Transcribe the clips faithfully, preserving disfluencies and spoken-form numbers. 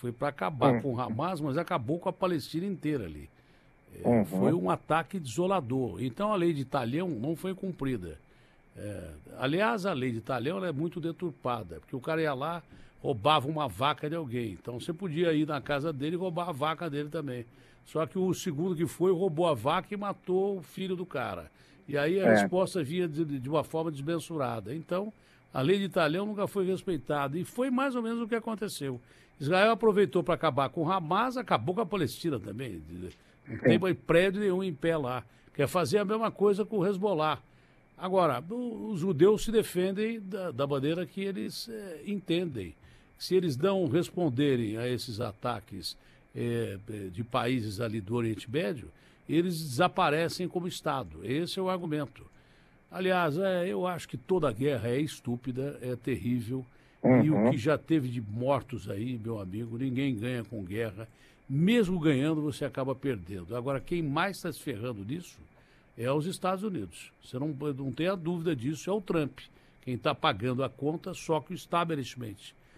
foi para acabar Uhum. com o Hamas, mas acabou com a Palestina inteira ali. É, Uhum. Foi um ataque desolador. Então a lei de Italião não foi cumprida. É, aliás, a lei de Italião ela é muito deturpada, porque o cara ia lá, roubava uma vaca de alguém. Então você podia ir na casa dele e roubar a vaca dele também. Só que o segundo que foi roubou a vaca e matou o filho do cara. E aí a É. resposta vinha de, de uma forma desmensurada. Então, a lei de Italião nunca foi respeitada. E foi mais ou menos o que aconteceu. Israel aproveitou para acabar com o Hamas, acabou com a Palestina também. Não tem mais prédio nenhum em pé lá. Quer fazer a mesma coisa com o Hezbollah. Agora, o- os judeus se defendem da, da maneira que eles eh, entendem. Se eles não responderem a esses ataques eh, eh, de países ali do Oriente Médio, eles desaparecem como Estado. Esse é o argumento. Aliás, é, eu acho que toda guerra é estúpida, é terrível. E o Uhum. que já teve de mortos aí, meu amigo, ninguém ganha com guerra. Mesmo ganhando, você acaba perdendo. Agora, quem mais está se ferrando nisso é os Estados Unidos. Você não, não tem a dúvida disso, é o Trump. Quem está pagando a conta, só que o establishment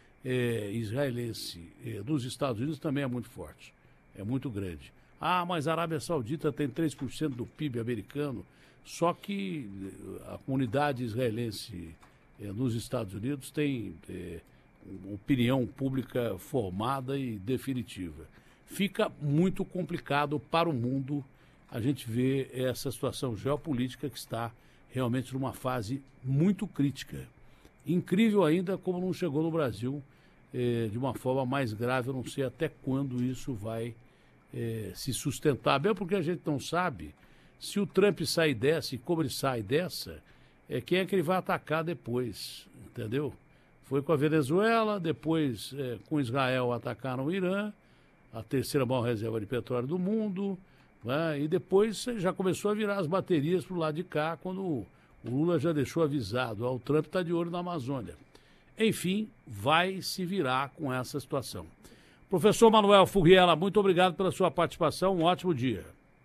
é, israelense é, dos Estados Unidos também é muito forte, é muito grande. Ah, mas a Arábia Saudita tem três por cento do P I B americano, só que a comunidade israelense é, nos Estados Unidos tem é, uma opinião pública formada e definitiva. Fica muito complicado para o mundo a gente ver essa situação geopolítica que está realmente numa fase muito crítica. Incrível ainda como não chegou no Brasil eh, de uma forma mais grave, eu não sei até quando isso vai eh, se sustentar, mesmo porque a gente não sabe se o Trump sair dessa e como ele sai dessa, é quem é que ele vai atacar depois, entendeu? Foi com a Venezuela, depois eh, com Israel atacaram o Irã, a terceira maior reserva de petróleo do mundo, né? E depois já começou a virar as baterias para o lado de cá, quando o Lula já deixou avisado, ó, o Trump está de olho na Amazônia. Enfim, vai se virar com essa situação. Professor Manuel Furriela, muito obrigado pela sua participação, um ótimo dia.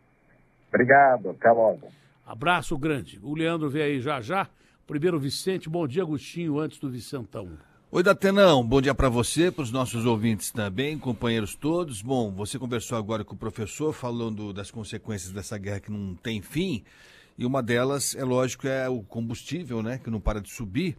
Obrigado, até logo. Abraço grande. O Leandro vem aí já já. Primeiro Vicente, bom dia, Agostinho, antes do Vicentão. Oi, Datenão, bom dia para você, para os nossos ouvintes também, companheiros todos. Bom, você conversou agora com o professor, falando das consequências dessa guerra que não tem fim, e uma delas, é lógico, é o combustível, né, que não para de subir.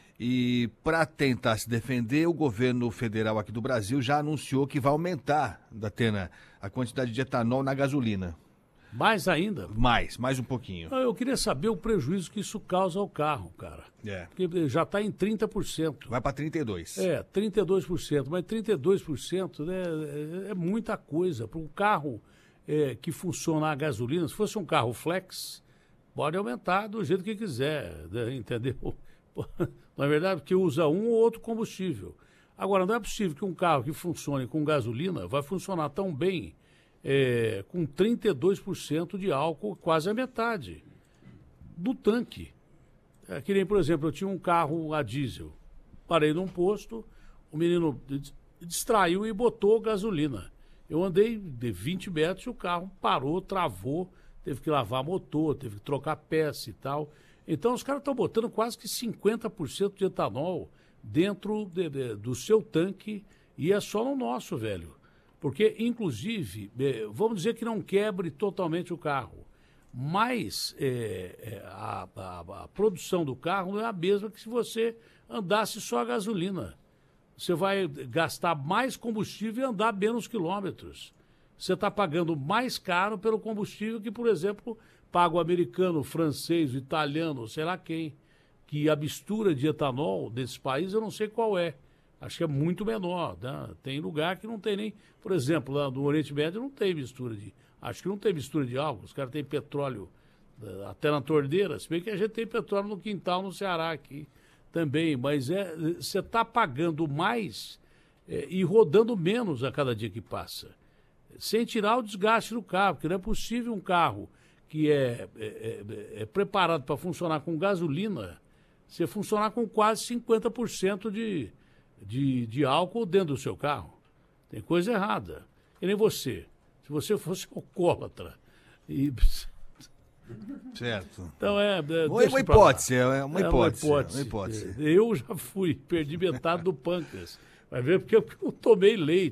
E para tentar se defender, o governo federal aqui do Brasil já anunciou que vai aumentar, Datena, a quantidade de etanol na gasolina. Mais ainda? Mais, mais um pouquinho. Eu queria saber o prejuízo que isso causa ao carro, cara. É. Porque já está em trinta por cento. Vai para trinta e dois por cento. É, trinta e dois por cento. Mas trinta e dois por cento né, é, é muita coisa. Para um carro é, que funciona a gasolina, se fosse um carro flex, pode aumentar do jeito que quiser, né, entendeu? Não é verdade? Porque usa um ou outro combustível. Agora, não é possível que um carro que funcione com gasolina vai funcionar tão bem é, com trinta e dois por cento de álcool, quase a metade do tanque. É, que nem, por exemplo, eu tinha um carro a diesel. Parei num posto, o menino distraiu e botou gasolina. Eu andei de vinte metros e o carro parou, travou, teve que lavar motor, teve que trocar peça e tal. Então os caras estão botando quase que cinquenta por cento de etanol dentro de, de, do seu tanque e é só no nosso, velho. Porque, inclusive, eh, vamos dizer que não quebre totalmente o carro, mas eh, a, a, a produção do carro não é a mesma que se você andasse só a gasolina. Você vai gastar mais combustível e andar menos quilômetros. Você está pagando mais caro pelo combustível que, por exemplo, paga o americano, o francês, o italiano, sei lá quem. Que a mistura de etanol desse país eu não sei qual é. Acho que é muito menor. Né? Tem lugar que não tem nem... Por exemplo, lá no Oriente Médio não tem mistura de... Acho que não tem mistura de álcool. Os caras têm petróleo até na torneira. Se bem que a gente tem petróleo no quintal, no Ceará aqui também. Mas é, você está pagando mais é, e rodando menos a cada dia que passa. Sem tirar o desgaste do carro. Porque não é possível um carro que é, é, é, é preparado para funcionar com gasolina, você funcionar com quase cinquenta por cento de... De, de álcool dentro do seu carro. Tem coisa errada. E nem você. Se você fosse alcoólatra. E... Certo. Então é. é uma, uma hipótese, é uma hipótese. É uma hipótese. Uma hipótese. Eu já fui, perdi metade do pâncreas. Vai ver porque eu tomei leite.